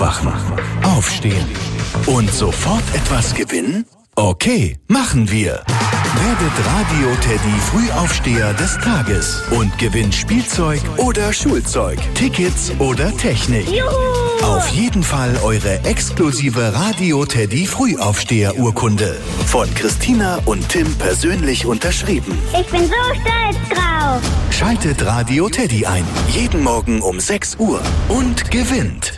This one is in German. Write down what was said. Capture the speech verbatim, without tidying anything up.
Aufwachen, aufstehen und sofort etwas gewinnen? Okay, machen wir. Werdet Radio-Teddy Frühaufsteher des Tages und gewinnt Spielzeug oder Schulzeug, Tickets oder Technik. Juhu! Auf jeden Fall eure exklusive Radio-Teddy Frühaufsteher-Urkunde. Von Christina und Tim persönlich unterschrieben. Ich bin so stolz drauf. Schaltet Radio Teddy ein. Jeden Morgen um sechs Uhr und gewinnt.